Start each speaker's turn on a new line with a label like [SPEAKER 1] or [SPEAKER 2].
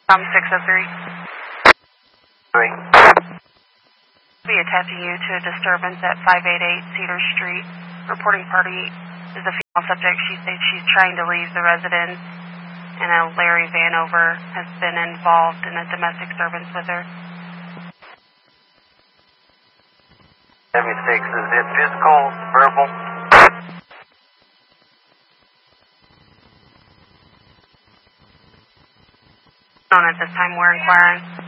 [SPEAKER 1] 603.
[SPEAKER 2] 3.
[SPEAKER 1] Be attaching you to a disturbance at 588 Cedar Street. Reporting party is a female subject. She states she's trying to leave the residence, and a Larry Vanover has been involved in a domestic disturbance with her.
[SPEAKER 2] 76, is it physical, verbal?
[SPEAKER 1] At this time, we're inquiring.